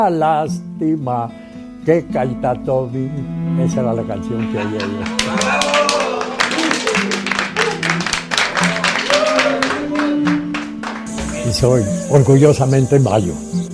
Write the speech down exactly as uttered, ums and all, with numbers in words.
Lástima que Caita Tobi. Esa era la canción que oía yo. Y soy orgullosamente mayo.